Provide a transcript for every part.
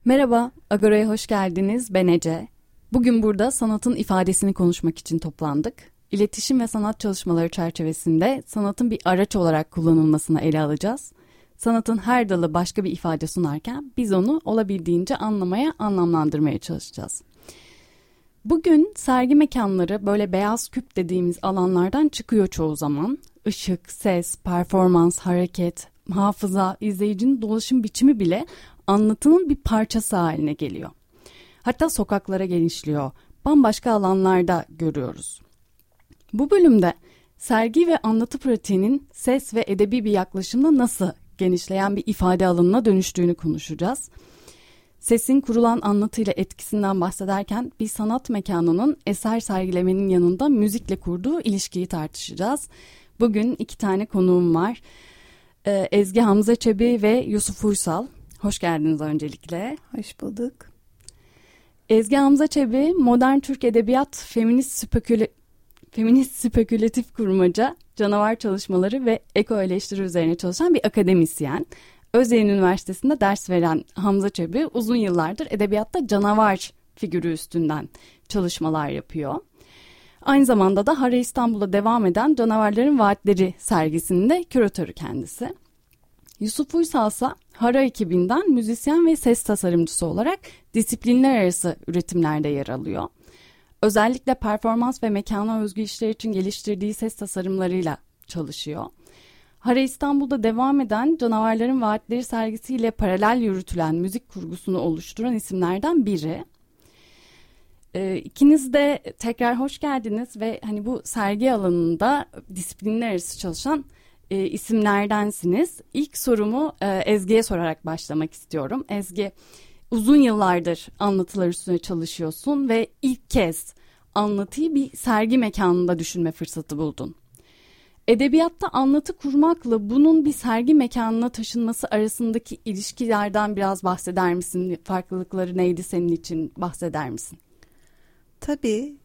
Merhaba, Agora'ya hoş geldiniz. Ben Ece. Bugün burada sanatın ifadesini konuşmak için toplandık. İletişim ve sanat çalışmaları çerçevesinde sanatın bir araç olarak kullanılmasını ele alacağız. Sanatın her dalı başka bir ifade sunarken biz onu olabildiğince anlamaya, anlamlandırmaya çalışacağız. Bugün sergi mekanları böyle beyaz küp dediğimiz alanlardan çıkıyor çoğu zaman. Işık, ses, performans, hareket, hafıza, izleyicinin dolaşım biçimi bile anlatının bir parçası haline geliyor. Hatta sokaklara genişliyor, bambaşka alanlarda görüyoruz. Bu bölümde sergi ve anlatı pratiğinin ses ve edebi bir yaklaşımla nasıl genişleyen bir ifade alanına dönüştüğünü konuşacağız. Sesin kurulan anlatıyla etkisinden bahsederken bir sanat mekanının eser sergilemenin yanında müzikle kurduğu ilişkiyi tartışacağız. Bugün iki tane konuğum var. Ezgi Hamza Çebi ve Yusuf Uysal. Hoş geldiniz öncelikle. Hoş bulduk. Ezgi Hamza Çebi, modern Türk edebiyat, feminist spekülatif kurmaca, canavar çalışmaları ve eko eleştiri üzerine çalışan bir akademisyen. Özyeğin Üniversitesi'nde ders veren Hamza Çebi uzun yıllardır edebiyatta canavar figürü üstünden çalışmalar yapıyor. Aynı zamanda da Hara İstanbul'da devam eden Canavarların Vaatleri sergisinde küratörü kendisi. Yusuf Uysal ise Hara ekibinden müzisyen ve ses tasarımcısı olarak disiplinler arası üretimlerde yer alıyor. Özellikle performans ve mekana özgü işler için geliştirdiği ses tasarımlarıyla çalışıyor. Hara İstanbul'da devam eden Canavarların Vaatleri sergisiyle paralel yürütülen müzik kurgusunu oluşturan isimlerden biri. İkiniz de tekrar hoş geldiniz ve hani bu sergi alanında disiplinler arası çalışan isimlerdensiniz. İlk sorumu Ezgi'ye sorarak başlamak istiyorum. Ezgi, uzun yıllardır anlatılar üstüne çalışıyorsun ve ilk kez anlatıyı bir sergi mekanında düşünme fırsatı buldun. Edebiyatta anlatı kurmakla bunun bir sergi mekanına taşınması arasındaki ilişkilerden biraz bahseder misin? Farklılıkları neydi senin için, bahseder misin? Tabii.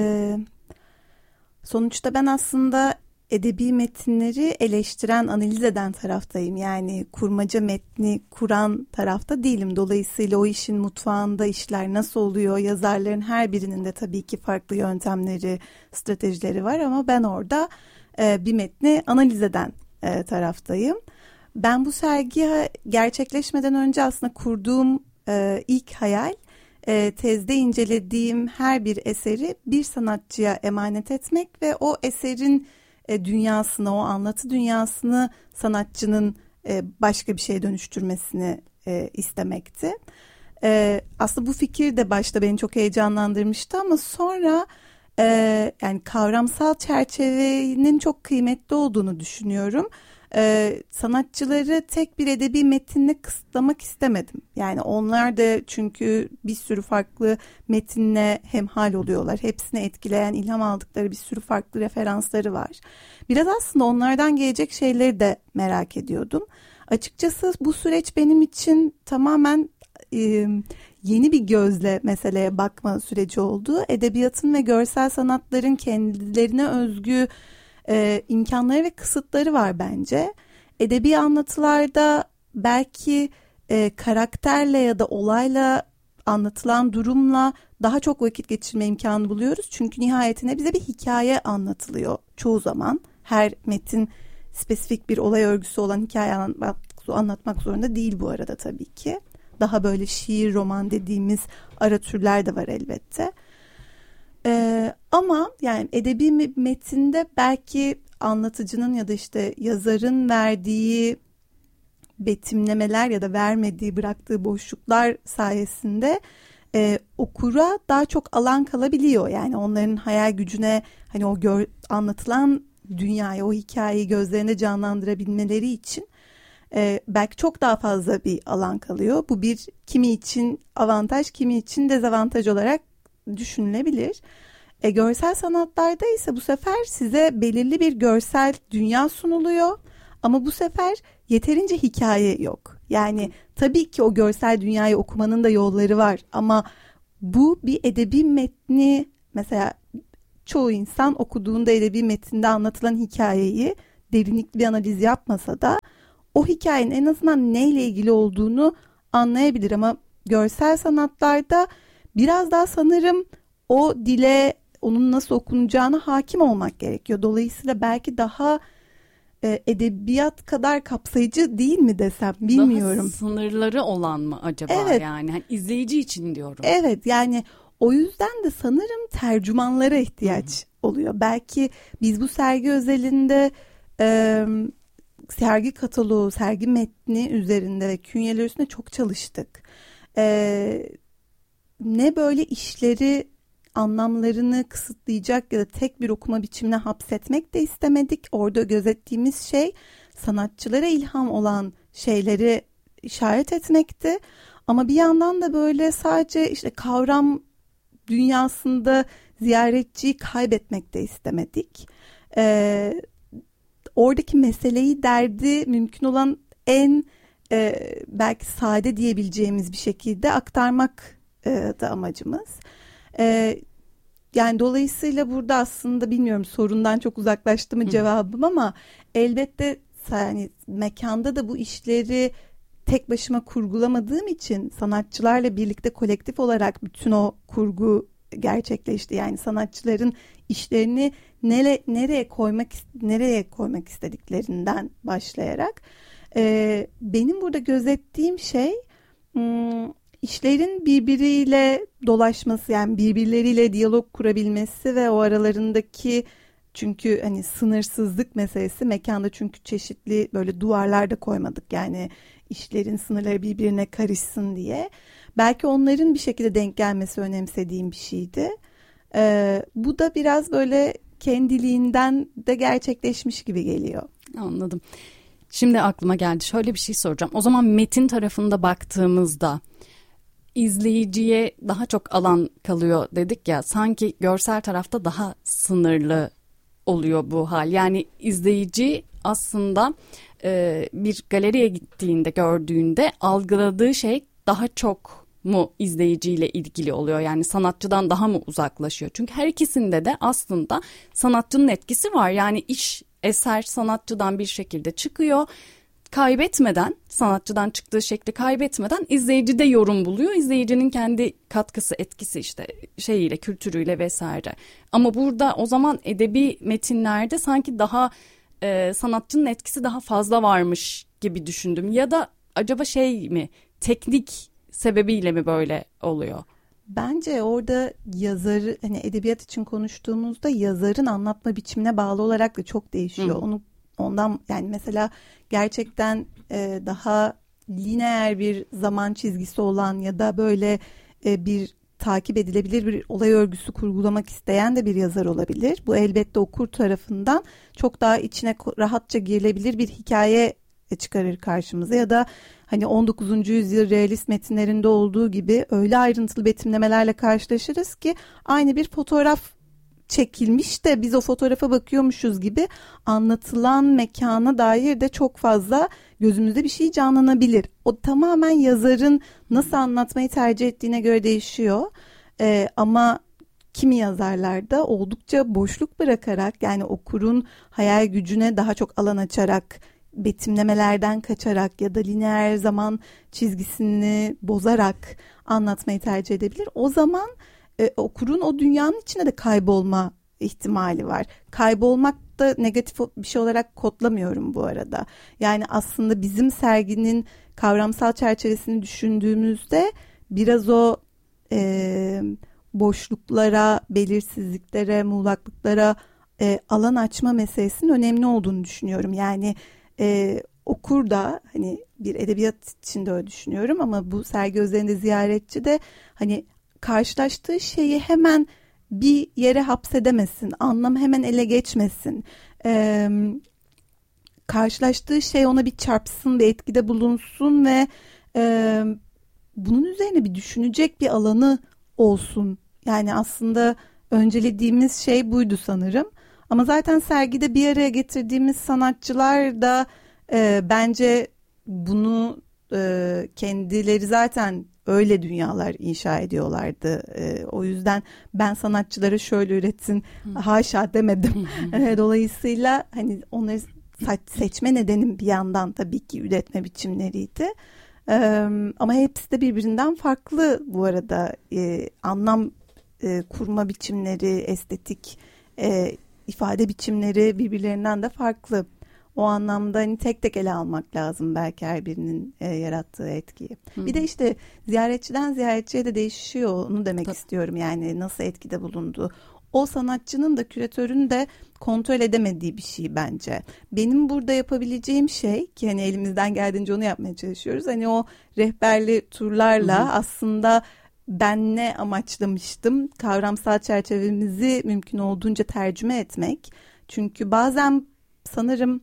Sonuçta ben aslında edebi metinleri eleştiren, analiz eden taraftayım. Yani kurmaca metni kuran tarafta değilim. Dolayısıyla o işin mutfağında işler nasıl oluyor? Yazarların her birinin de tabii ki farklı yöntemleri, stratejileri var ama ben orada bir metni analiz eden taraftayım. Ben bu sergi gerçekleşmeden önce aslında kurduğum ilk hayal tezde incelediğim her bir eseri bir sanatçıya emanet etmek ve o eserin dünyasını, o anlatı dünyasını sanatçının başka bir şeye dönüştürmesini istemekti. Aslında bu fikir de başta beni çok heyecanlandırmıştı ama sonra yani kavramsal çerçevenin çok kıymetli olduğunu düşünüyorum. Sanatçıları tek bir edebi metinle kısıtlamak istemedim. Yani onlar da çünkü bir sürü farklı metinle hemhal oluyorlar. Hepsini etkileyen, ilham aldıkları bir sürü farklı referansları var. Biraz aslında onlardan gelecek şeyleri de merak ediyordum. Açıkçası bu süreç benim için tamamen yeni bir gözle meseleye bakma süreci oldu. Edebiyatın ve görsel sanatların kendilerine özgü imkanları ve kısıtları var bence. Edebi anlatılarda belki karakterle ya da olayla anlatılan durumla daha çok vakit geçirme imkanı buluyoruz. Çünkü nihayetinde bize bir hikaye anlatılıyor çoğu zaman. Her metin spesifik bir olay örgüsü olan hikaye anlatmak zorunda değil bu arada tabii ki. Daha böyle şiir, roman dediğimiz ara türler de var elbette. Ama yani edebi metinde belki anlatıcının ya da işte yazarın verdiği betimlemeler ya da vermediği, bıraktığı boşluklar sayesinde okura daha çok alan kalabiliyor. Yani onların hayal gücüne, hani o anlatılan dünyayı, o hikayeyi gözlerinde canlandırabilmeleri için belki çok daha fazla bir alan kalıyor. Bu bir kimi için avantaj, kimi için dezavantaj olarak düşünülebilir. Görsel sanatlarda ise bu sefer size belirli bir görsel dünya sunuluyor ama bu sefer yeterince hikaye yok. Yani tabii ki o görsel dünyayı okumanın da yolları var ama bu bir edebi metni, mesela çoğu insan okuduğunda edebi metinde anlatılan hikayeyi derinlikli bir analiz yapmasa da o hikayenin en azından neyle ilgili olduğunu anlayabilir ama görsel sanatlarda biraz daha sanırım o dile, onun nasıl okunacağına hakim olmak gerekiyor. Dolayısıyla belki daha edebiyat kadar kapsayıcı değil mi desem, bilmiyorum. Daha sınırları olan mı acaba? Evet. Yani hani izleyici için diyorum. Evet, yani o yüzden de sanırım tercümanlara ihtiyaç oluyor. Belki biz bu sergi özelinde sergi kataloğu, sergi metni üzerinde ve künyeler üstünde çok çalıştık. Ne böyle işleri, anlamlarını kısıtlayacak ya da tek bir okuma biçimine hapsetmek de istemedik. Orada gözettiğimiz şey sanatçılara ilham olan şeyleri işaret etmekti. Ama bir yandan da böyle sadece işte kavram dünyasında ziyaretçiyi kaybetmek de istemedik. Oradaki meseleyi, derdi mümkün olan en belki sade diyebileceğimiz bir şekilde aktarmak da amacımız. Yani dolayısıyla burada aslında bilmiyorum, sorundan çok uzaklaştı mı cevabım, ama elbette yani mekanda da bu işleri tek başıma kurgulamadığım için sanatçılarla birlikte kolektif olarak bütün o kurgu gerçekleşti. Yani sanatçıların işlerini nereye koymak istediklerinden başlayarak benim burada gözettiğim şey işlerin birbiriyle dolaşması, yani birbirleriyle diyalog kurabilmesi ve o aralarındaki, çünkü hani sınırsızlık meselesi mekanda, çünkü çeşitli böyle duvarlar da koymadık yani işlerin sınırları birbirine karışsın diye. Belki onların bir şekilde denk gelmesi önemsediğim bir şeydi. Bu da biraz böyle kendiliğinden de gerçekleşmiş gibi geliyor. Anladım. Şimdi aklıma geldi, şöyle bir şey soracağım. O zaman metin tarafında baktığımızda izleyiciye daha çok alan kalıyor dedik ya, sanki görsel tarafta daha sınırlı oluyor bu hal. Yani izleyici aslında bir galeriye gittiğinde, gördüğünde algıladığı şey daha çok mu izleyiciyle ilgili oluyor? Yani sanatçıdan daha mı uzaklaşıyor? Çünkü her ikisinde de aslında sanatçının etkisi var. Yani eser sanatçıdan bir şekilde çıkıyor. Kaybetmeden, sanatçıdan çıktığı şekli kaybetmeden izleyicide yorum buluyor. İzleyicinin kendi katkısı, etkisi işte şeyiyle, kültürüyle vesaire. Ama burada o zaman edebi metinlerde sanki daha sanatçının etkisi daha fazla varmış gibi düşündüm. Ya da acaba şey mi, teknik sebebiyle mi böyle oluyor? Bence orada yazarı, hani edebiyat için konuştuğumuzda yazarın anlatma biçimine bağlı olarak da çok değişiyor. Ondan yani mesela gerçekten daha lineer bir zaman çizgisi olan ya da böyle bir takip edilebilir bir olay örgüsü kurgulamak isteyen de bir yazar olabilir. Bu elbette okur tarafından çok daha içine rahatça girilebilir bir hikaye çıkarır karşımıza, ya da hani 19. yüzyıl realist metinlerinde olduğu gibi öyle ayrıntılı betimlemelerle karşılaşırız ki aynı bir fotoğraf çekilmiş de biz o fotoğrafa bakıyormuşuz gibi anlatılan mekana dair de çok fazla gözümüzde bir şey canlanabilir. O tamamen yazarın nasıl anlatmayı tercih ettiğine göre değişiyor. Ama kimi yazarlarda oldukça boşluk bırakarak, yani okurun hayal gücüne daha çok alan açarak, betimlemelerden kaçarak ya da lineer zaman çizgisini bozarak anlatmayı tercih edebilir. O zaman okurun o dünyanın içine de kaybolma ihtimali var. Kaybolmak da negatif bir şey olarak kodlamıyorum bu arada. Yani aslında bizim serginin kavramsal çerçevesini düşündüğümüzde biraz o boşluklara, belirsizliklere, muğlaklıklara alan açma meselesinin önemli olduğunu düşünüyorum. Yani okur da, hani bir edebiyat içinde öyle düşünüyorum, ama bu sergi özelinde ziyaretçi de hani karşılaştığı şeyi hemen bir yere hapsedemesin, anlam hemen ele geçmesin. Karşılaştığı şey ona bir çarpsın, bir etkide bulunsun ve bunun üzerine bir düşünecek bir alanı olsun. Yani aslında öncelediğimiz şey buydu sanırım. Ama zaten sergide bir araya getirdiğimiz sanatçılar da bence bunu kendileri zaten öyle dünyalar inşa ediyorlardı. O yüzden ben sanatçılara şöyle üretsin haşa demedim. Dolayısıyla hani onları seçme nedenim bir yandan tabii ki üretme biçimleriydi. Ama hepsi de birbirinden farklı bu arada. Anlam kurma biçimleri, estetik ifade biçimleri birbirlerinden de farklı. O anlamda hani tek tek ele almak lazım belki her birinin yarattığı etkiyi. Bir de işte ziyaretçiden ziyaretçiye de değişiyor, onu demek istiyorum. Yani nasıl etkide bulundu. O sanatçının da küratörün de kontrol edemediği bir şey bence. Benim burada yapabileceğim şey, ki hani elimizden geldiğince onu yapmaya çalışıyoruz. Hani o rehberli turlarla aslında ben ne amaçlamıştım, kavramsal çerçevemizi mümkün olduğunca tercüme etmek. Çünkü bazen sanırım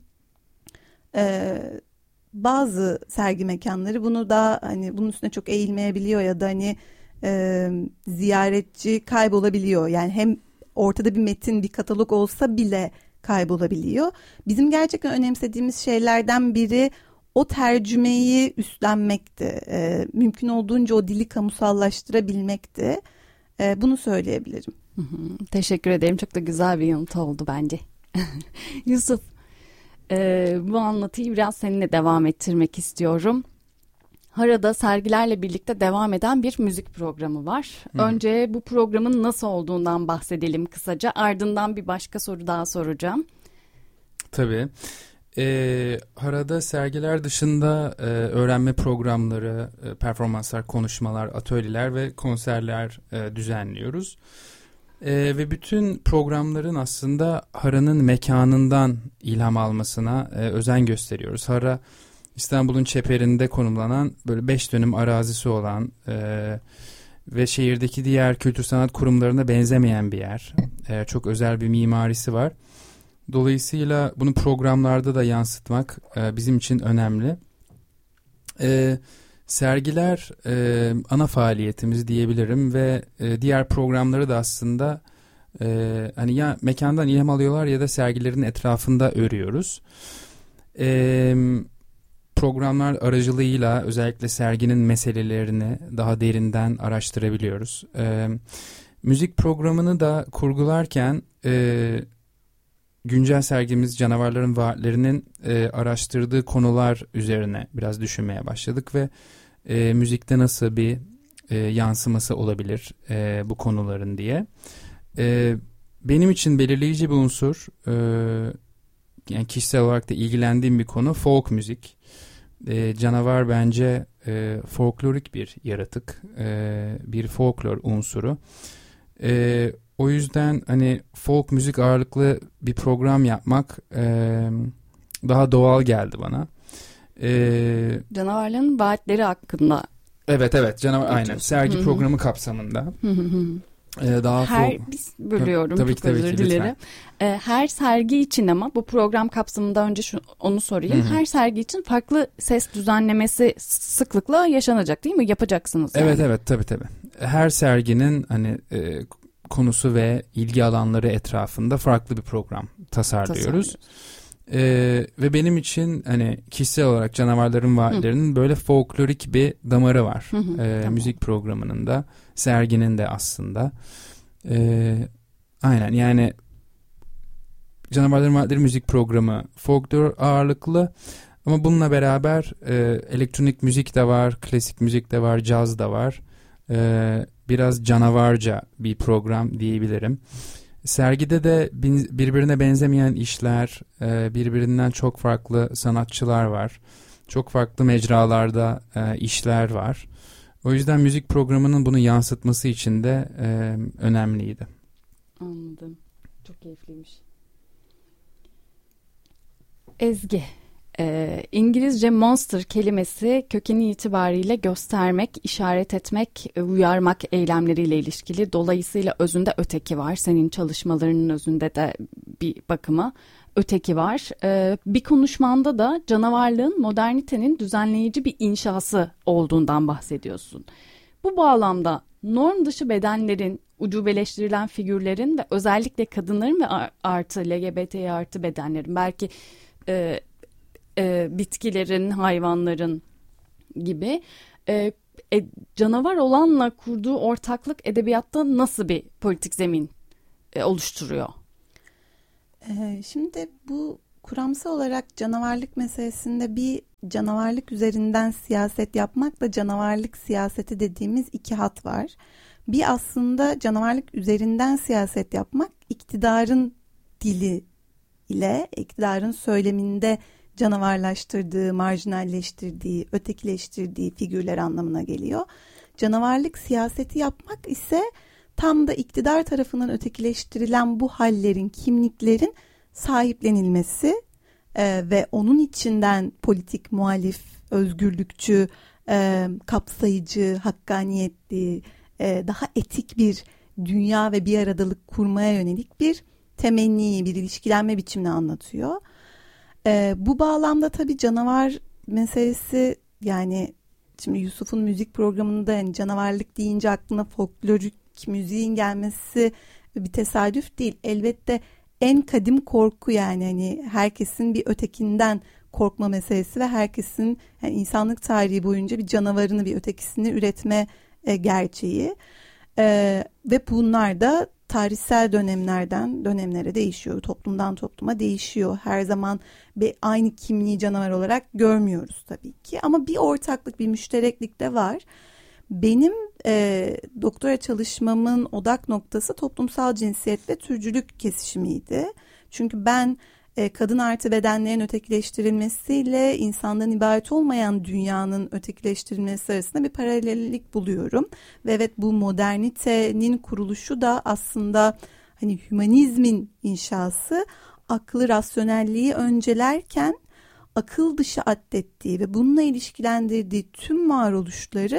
bazı sergi mekanları bunu da hani bunun üstüne çok eğilmeyebiliyor ya da hani ziyaretçi kaybolabiliyor. Yani hem ortada bir metin, bir katalog olsa bile kaybolabiliyor. Bizim gerçekten önemsediğimiz şeylerden biri o tercümeyi üstlenmekti. Mümkün olduğunca o dili kamusallaştırabilmekti. Bunu söyleyebilirim. Teşekkür ederim. Çok da güzel bir yanıt oldu bence. Yusuf, bu anlatıyı biraz seninle devam ettirmek istiyorum. Harada sergilerle birlikte devam eden bir müzik programı var. Önce bu programın nasıl olduğundan bahsedelim kısaca. Ardından bir başka soru daha soracağım. Tabii. Harada sergiler dışında öğrenme programları, performanslar, konuşmalar, atölyeler ve konserler düzenliyoruz. Ve bütün programların aslında Hara'nın mekanından ilham almasına özen gösteriyoruz. Hara, İstanbul'un çeperinde konumlanan böyle 5 dönüm arazisi olan ve şehirdeki diğer kültür sanat kurumlarına benzemeyen bir yer. Çok özel bir mimarisi var. Dolayısıyla bunu programlarda da yansıtmak bizim için önemli. Sergiler ana faaliyetimiz diyebilirim ve diğer programları da aslında hani ya mekandan ilham alıyorlar ya da sergilerin etrafında örüyoruz. Programlar aracılığıyla özellikle serginin meselelerini daha derinden araştırabiliyoruz. Müzik programını da kurgularken güncel sergimiz Canavarların Vaatlerinin araştırdığı konular üzerine biraz düşünmeye başladık ve müzikte nasıl bir yansıması olabilir bu konuların diye. Benim için belirleyici bir unsur, yani kişisel olarak da ilgilendiğim bir konu folk müzik. Canavar bence folklorik bir yaratık, bir folklor unsuru. O yüzden hani folk müzik ağırlıklı bir program yapmak daha doğal geldi bana. Canavarların vaatleri hakkında. Evet aynen sergi programı kapsamında. Daha biz bölüyorum, tabii çok ki, özür dilerim. Her sergi için, ama bu program kapsamında önce onu sorayım. Her sergi için farklı ses düzenlemesi sıklıkla yaşanacak değil mi? Yapacaksınız yani. Evet tabii. Her serginin hani konusu ve ilgi alanları etrafında farklı bir program tasarlıyoruz. Ve benim için hani kişisel olarak Canavarların Vaatlerinin böyle folklorik bir damarı var. Tamam. Müzik programının da, serginin de aslında. Aynen, yani Canavarların Vaatleri müzik programı folklor ağırlıklı ama bununla beraber elektronik müzik de var, klasik müzik de var, caz da var. Biraz canavarca bir program diyebilirim. Sergide de birbirine benzemeyen işler, birbirinden çok farklı sanatçılar var. Çok farklı mecralarda işler var. O yüzden müzik programının bunu yansıtması için de önemliydi. Anladım. Çok keyifliymiş. Ezgi, İngilizce monster kelimesi kökeni itibariyle göstermek, işaret etmek, uyarmak eylemleriyle ilişkili. Dolayısıyla özünde öteki var. Senin çalışmalarının özünde de bir bakıma öteki var. Bir konuşmanda da canavarlığın modernitenin düzenleyici bir inşası olduğundan bahsediyorsun. Bu bağlamda norm dışı bedenlerin, ucubeleştirilen figürlerin ve özellikle kadınların ve artı LGBT artı bedenlerin, belki bitkilerin, hayvanların gibi canavar olanla kurduğu ortaklık edebiyatta nasıl bir politik zemin oluşturuyor? Şimdi bu kuramsal olarak canavarlık meselesinde bir Canavarlık üzerinden siyaset yapmakla canavarlık siyaseti dediğimiz iki hat var. Bir aslında canavarlık üzerinden siyaset yapmak iktidarın dili ile iktidarın söyleminde canavarlaştırdığı, marjinalleştirdiği, ötekileştirdiği figürler anlamına geliyor. Canavarlık siyaseti yapmak ise tam da iktidar tarafından ötekileştirilen bu hallerin, kimliklerin sahiplenilmesi ve onun içinden politik, muhalif, özgürlükçü, kapsayıcı, hakkaniyetli, daha etik bir dünya ve bir aradalık kurmaya yönelik bir temenni, bir ilişkilenme biçimini anlatıyor. Bu bağlamda tabii canavar meselesi, yani şimdi Yusuf'un müzik programında yani canavarlık deyince aklına folklorik müziğin gelmesi bir tesadüf değil. Elbette en kadim korku, yani hani herkesin bir ötekinden korkma meselesi ve herkesin yani insanlık tarihi boyunca bir canavarını, bir ötekisini üretme gerçeği. Ve bunlar da tarihsel dönemlerden dönemlere değişiyor, toplumdan topluma değişiyor. Her zaman aynı kimliği canavar olarak görmüyoruz tabii ki, ama bir ortaklık, bir müştereklik de var. Benim doktora çalışmamın odak noktası toplumsal cinsiyet ve türcülük kesişimiydi. Çünkü ben kadın artı bedenlerin ötekileştirilmesiyle insandan ibaret olmayan dünyanın ötekileştirilmesi arasında bir paralellik buluyorum. Ve evet, bu modernitenin kuruluşu da aslında hani hümanizmin inşası, aklı, rasyonelliği öncelerken akıl dışı addettiği ve bununla ilişkilendirdiği tüm varoluşları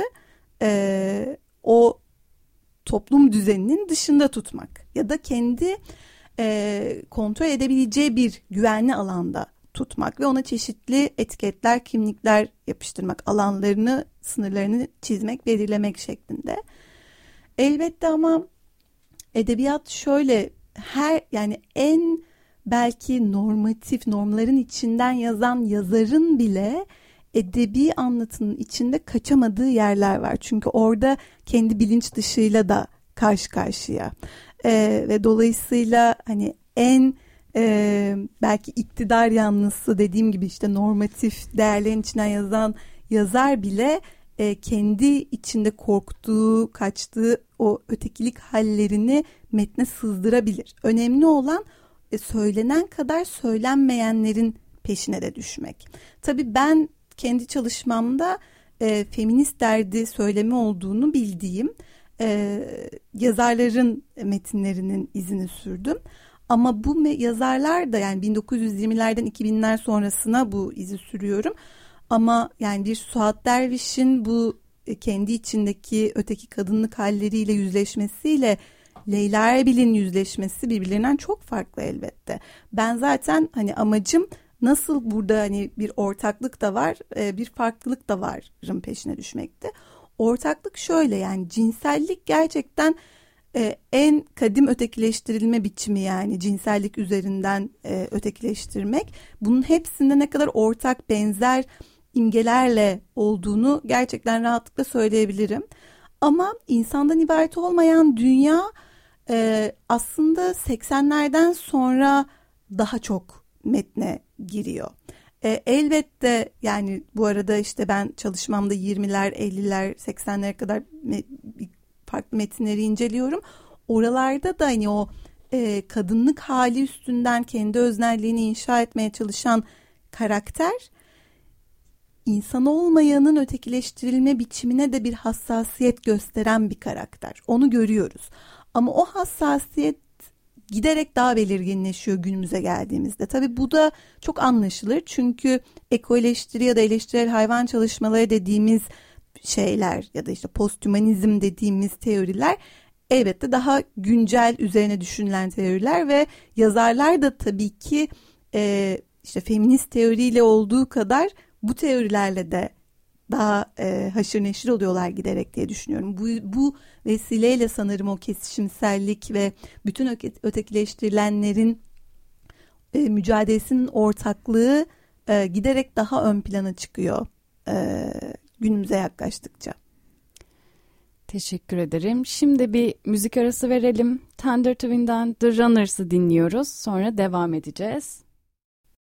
o toplum düzeninin dışında tutmak ya da kendi kontrol edebileceği bir güvenli alanda tutmak ve ona çeşitli etiketler, kimlikler yapıştırmak, alanlarını, sınırlarını çizmek, belirlemek şeklinde. Elbette ama edebiyat şöyle, yani en belki normatif, normların içinden yazan yazarın bile edebi anlatının içinde kaçamadığı yerler var. Çünkü orada kendi bilinç dışıyla da karşı karşıya. Ve dolayısıyla hani en belki iktidar yanlısı, dediğim gibi işte normatif değerlerin içinden yazan yazar bile kendi içinde korktuğu, kaçtığı o ötekilik hallerini metne sızdırabilir. Önemli olan söylenen kadar söylenmeyenlerin peşine de düşmek. Tabii ben kendi çalışmamda feminist derdi söylemi olduğunu bildiğim yazarların metinlerinin izini sürdüm. Ama bu yazarlar da, yani 1920'lerden 2000'ler sonrasına bu izi sürüyorum. Ama yani bir Suat Derviş'in bu kendi içindeki öteki kadınlık halleriyle yüzleşmesiyle Leyla Erbil'in yüzleşmesi birbirlerinden çok farklı elbette. Ben zaten hani amacım nasıl burada hani bir ortaklık da var, bir farklılık da varın peşine düşmekti. Ortaklık şöyle, yani cinsellik gerçekten en kadim ötekileştirilme biçimi, yani cinsellik üzerinden ötekileştirmek. Bunun hepsinde ne kadar ortak, benzer imgelerle olduğunu gerçekten rahatlıkla söyleyebilirim. Ama insandan ibaret olmayan dünya aslında 80'lerden sonra daha çok metne giriyor. Elbette yani bu arada işte ben çalışmamda 20'ler, 50'ler, 80'lere kadar farklı metinleri inceliyorum. Oralarda da hani o kadınlık hali üstünden kendi öznelliğini inşa etmeye çalışan karakter, insan olmayanın ötekileştirilme biçimine de bir hassasiyet gösteren bir karakter. Onu görüyoruz. Ama o hassasiyet giderek daha belirginleşiyor günümüze geldiğimizde. Tabii bu da çok anlaşılır. Çünkü ekoeleştiri ya da eleştirel hayvan çalışmaları dediğimiz şeyler ya da işte posthumanizm dediğimiz teoriler elbette daha güncel, üzerine düşünülen teoriler ve yazarlar da tabii ki işte feminist teoriyle olduğu kadar bu teorilerle de daha haşır neşir oluyorlar giderek diye düşünüyorum. Bu vesileyle sanırım o kesişimsellik ve bütün ötekileştirilenlerin mücadelesinin ortaklığı giderek daha ön plana çıkıyor günümüze yaklaştıkça. Teşekkür ederim. Şimdi bir müzik arası verelim. Tender Twin'den The Runners'ı dinliyoruz. Sonra devam edeceğiz.